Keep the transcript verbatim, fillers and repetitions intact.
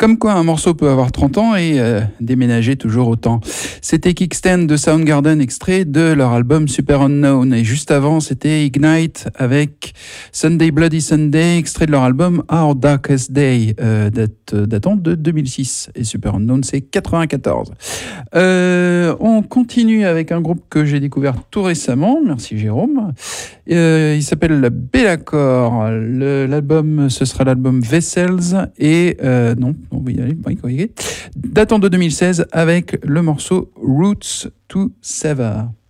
Comme quoi un morceau peut avoir trente ans et euh, déménager toujours autant. C'était Kickstand de Soundgarden, extrait de leur album Super Unknown. Et juste avant, c'était Ignite avec Sunday Bloody Sunday, extrait de leur album Our Darkest Day, euh, date, datant de deux mille six. Et Super Unknown, c'est quatre-vingt-quatorze. Euh, on continue avec un groupe que j'ai découvert tout récemment. Merci Jérôme. Euh, il s'appelle Be'lakor. Le, l'album, ce sera l'album Vessels et euh, non, on va y aller, datant de deux mille seize avec le morceau Roots to Sever.